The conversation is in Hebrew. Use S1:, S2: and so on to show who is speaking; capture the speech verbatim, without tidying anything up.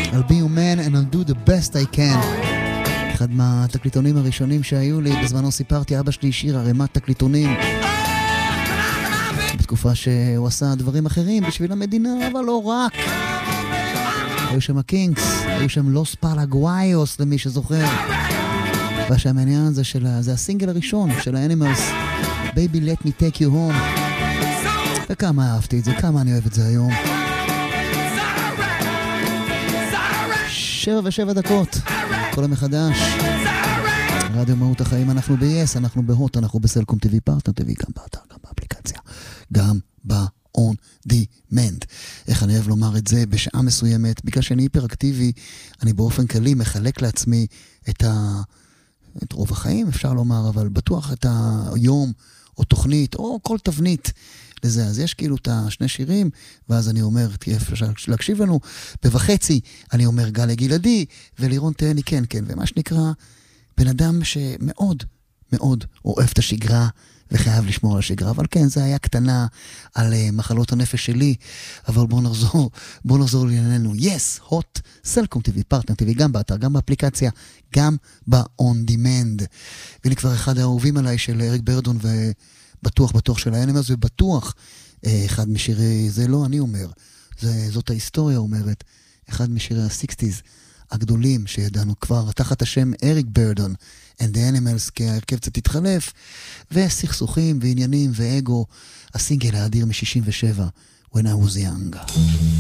S1: I'll be your man and I'll do the best I can. אחד מהתקליטונים הראשונים שהיו לי, בזמנו סיפרתי, אבא שלי השאיר ערימת תקליטונים. בתקופה שהוא עשה דברים אחרים בשביל המדינה, אבל לא רק. היו שם הקינגס, היו שם לוס פלגוויוס, למי שזוכר. והשם העניין הזה של, זה הסינגל הראשון של האנימלס, Baby Let Me Take You Home. וכמה אהבתי את זה, כמה אני אוהב את זה היום. שבע ושבע דקות, כל המחדש. רדיו מהות החיים, אנחנו ב-yes, אנחנו בהוט, אנחנו בסלקום טי וי, פרטנר טי וי, גם באתר, גם באפליקציה, גם ב-on demand. איך אני אוהב לומר את זה בשעה מסוימת, בגלל שאני היפראקטיבי, אני באופן כללי מחלק לעצמי את, ה... את רוב החיים, אפשר לומר, אבל בטוח את היום, או תוכנית, או כל תבנית לזה. אז יש כאילו את השני שירים, ואז אני אומר, תהיה אפשר להקשיב לנו, בוחצי, אני אומר גל גלעדי, ולירון תהני כן, כן, ומה שנקרא, בן אדם שמאוד, מאוד אוהב את השגרה, וחייב לשמור על השגרה, אבל כן, זה היה קטנה על uh, מחלות הנפש שלי, אבל בואו נחזור, בואו נחזור לענייננו. Yes, hot, סלקום טי וי, פרטנר טי וי, גם באתר, גם באפליקציה, גם ב-on demand. והנה כבר אחד האהובים עליי של אריק ברדון, ובטוח, בטוח של האנימלס, ובטוח uh, אחד משירי, זה לא אני אומר, זה, זאת ההיסטוריה אומרת, אחד משירי ה-שישים הגדולים שידענו כבר, תחת השם אריק ברדון, and the Animals, כי ההרכב קצת התחלף, וסכסוכים ועניינים ואגו, הסינגל האדיר מ-שישים ושבע, When I Was Young.